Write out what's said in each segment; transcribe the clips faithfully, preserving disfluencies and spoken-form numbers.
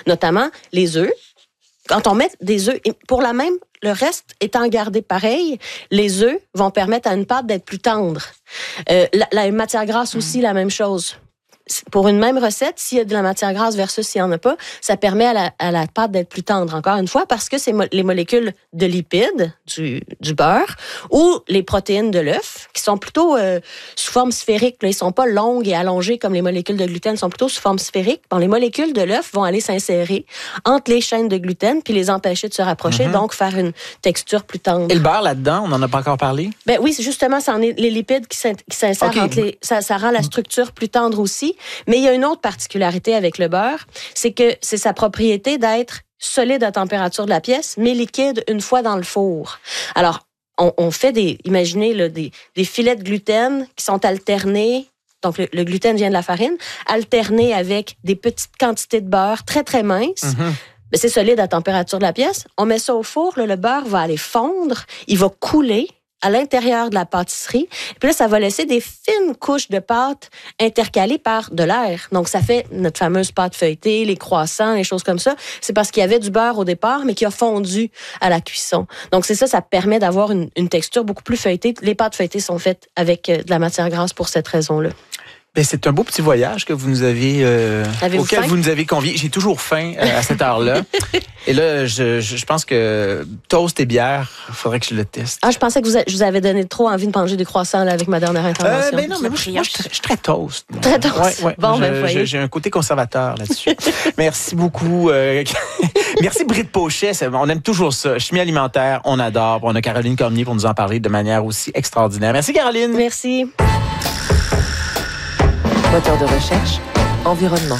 notamment les œufs. Quand on met des œufs, pour la même, le reste étant gardé pareil, les œufs vont permettre à une pâte d'être plus tendre. Euh, la, la matière grasse aussi, mmh. la même chose. Pour une même recette, s'il y a de la matière grasse versus s'il n'y en a pas, ça permet à la, à la pâte d'être plus tendre, encore une fois, parce que c'est mo- les molécules de lipides du, du beurre ou les protéines de l'œuf, qui sont plutôt euh, sous forme sphérique. Là. Ils ne sont pas longues et allongées comme les molécules de gluten, ils sont plutôt sous forme sphérique. Bon, les molécules de l'œuf vont aller s'insérer entre les chaînes de gluten puis les empêcher de se rapprocher, mm-hmm. donc faire une texture plus tendre. Et le beurre là-dedans, on n'en a pas encore parlé? Ben oui, c'est justement, c'est les lipides qui, s'in- qui s'insèrent okay. entre les... Ça, ça rend la structure plus tendre aussi. Mais il y a une autre particularité avec le beurre, c'est que c'est sa propriété d'être solide à température de la pièce, mais liquide une fois dans le four. Alors, on, on fait des, imaginez là, des, des filets de gluten qui sont alternés. Donc, le, le gluten vient de la farine, alterné avec des petites quantités de beurre très, très minces. Mm-hmm. Mais c'est solide à température de la pièce. On met ça au four, là, le beurre va aller fondre, il va couler à l'intérieur de la pâtisserie. Puis là, ça va laisser des fines couches de pâte intercalées par de l'air. Donc, ça fait notre fameuse pâte feuilletée, les croissants, les choses comme ça. C'est parce qu'il y avait du beurre au départ, mais qui a fondu à la cuisson. Donc, c'est ça, ça permet d'avoir une, une texture beaucoup plus feuilletée. Les pâtes feuilletées sont faites avec de la matière grasse pour cette raison-là. Bien, c'est un beau petit voyage que vous nous avez, euh, auquel faim? vous nous avez conviés. J'ai toujours faim euh, à cette heure-là. Et là, je, je, je pense que toast et bière, il faudrait que je le teste. Ah, je pensais que vous a, je vous avais donné trop envie de manger des croissants là, avec ma dernière intervention. Euh, ben non, mais moi, je, moi, je, je, je suis très toast. Très toast. Ouais, ouais. Bon, je, ben, voyez. J'ai, j'ai un côté conservateur là-dessus. Merci beaucoup. Euh, merci, Britt Pochet. On aime toujours ça. Chimie alimentaire, on adore. On a Caroline Cormier pour nous en parler de manière aussi extraordinaire. Merci, Caroline. Merci. Moteur de recherche, environnement.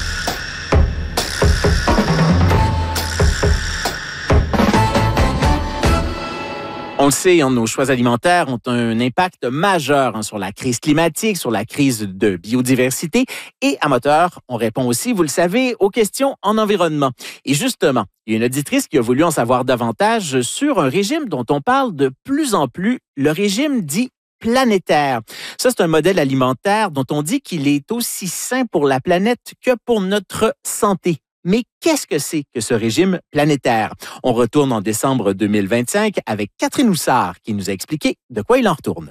On le sait, hein, nos choix alimentaires ont un impact majeur hein, sur la crise climatique, sur la crise de biodiversité. Et à Moteur, on répond aussi, vous le savez, aux questions en environnement. Et justement, il y a une auditrice qui a voulu en savoir davantage sur un régime dont on parle de plus en plus, le régime dit planétaire. Ça, c'est un modèle alimentaire dont on dit qu'il est aussi sain pour la planète que pour notre santé. Mais qu'est-ce que c'est que ce régime planétaire? On retourne en décembre deux mille vingt-cinq avec Catherine Houssard qui nous a expliqué de quoi il en retourne.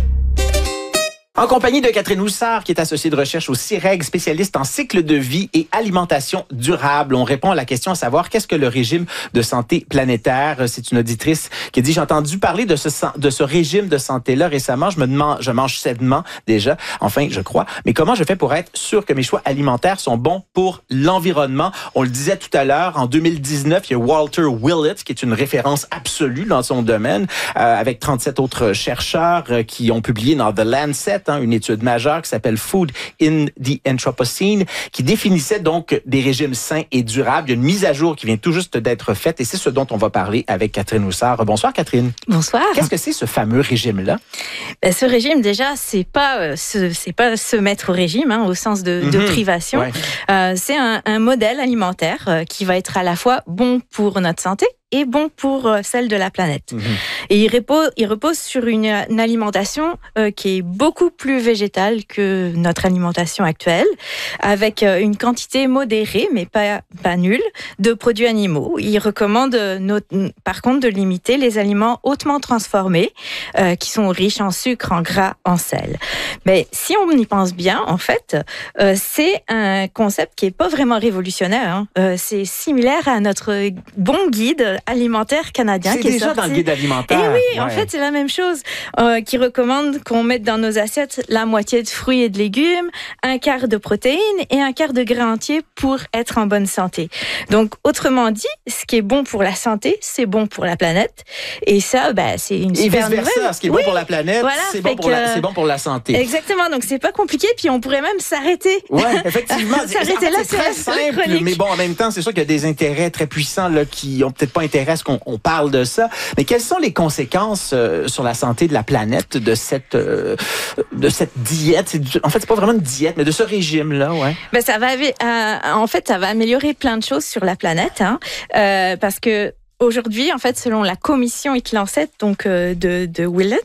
En compagnie de Catherine Houssard, qui est associée de recherche au C I R E G, spécialiste en cycle de vie et alimentation durable. On répond à la question à savoir qu'est-ce que le régime de santé planétaire. C'est une auditrice qui a dit, j'ai entendu parler de ce, de ce régime de santé-là récemment. Je me demande, je mange sainement déjà, enfin, je crois. Mais comment je fais pour être sûr que mes choix alimentaires sont bons pour l'environnement? On le disait tout à l'heure, en deux mille dix-neuf, il y a Walter Willett, qui est une référence absolue dans son domaine, euh, avec trente-sept autres chercheurs euh, qui ont publié dans The Lancet, une étude majeure qui s'appelle Food in the Anthropocene, qui définissait donc des régimes sains et durables. Il y a une mise à jour qui vient tout juste d'être faite et c'est ce dont on va parler avec Catherine Houssard. Bonsoir, Catherine. Bonsoir. Qu'est-ce que c'est ce fameux régime-là? Ben, ce régime, déjà, c'est pas, euh, se, c'est pas se mettre au régime, hein, au sens de, mm-hmm. de privation. Ouais. Euh, c'est un, un modèle alimentaire euh, qui va être à la fois bon pour notre santé et bon pour euh, celle de la planète. Mmh. Et il repose, il repose sur une, une alimentation euh, qui est beaucoup plus végétale que notre alimentation actuelle, avec euh, une quantité modérée, mais pas, pas nulle, de produits animaux. Il recommande, euh, notre, par contre, de limiter les aliments hautement transformés, euh, qui sont riches en sucre, en gras, en sel. Mais si on y pense bien, en fait, euh, c'est un concept qui est pas vraiment révolutionnaire. Hein. Euh, c'est similaire à notre bon guide alimentaire canadien c'est qui est déjà sorti. Dans le guide alimentaire. Et oui, ouais. en fait, c'est la même chose. Euh, qui recommande qu'on mette dans nos assiettes la moitié de fruits et de légumes, un quart de protéines et un quart de grains entiers pour être en bonne santé. Donc, autrement dit, ce qui est bon pour la santé, c'est bon pour la planète. Et ça, bah, c'est une et super vice-versa, nouvelle. ce qui est oui. bon pour la planète, voilà, c'est, bon pour que... la, c'est bon pour la santé. Exactement. Donc, c'est pas compliqué. Puis, on pourrait même s'arrêter. Oui, effectivement. s'arrêter en fait, là, c'est très simple. Mais bon, en même temps, c'est sûr qu'il y a des intérêts très puissants là, qui ont peut-être pas intérêt à ce qu'on on parle de ça. Mais quelles sont les conséquences euh, sur la santé de la planète de cette euh, de cette diète? C'est, en fait, c'est pas vraiment une diète, mais de ce régime-là, ouais. Ben ça va, euh, en fait, ça va améliorer plein de choses sur la planète, hein, euh, parce que aujourd'hui, en fait, selon la commission Eat Lancet, donc euh, de, de Willett,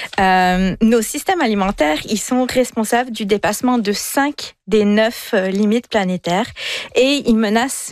euh, nos systèmes alimentaires, ils sont responsables du dépassement de cinq des neuf euh, limites planétaires et ils menacent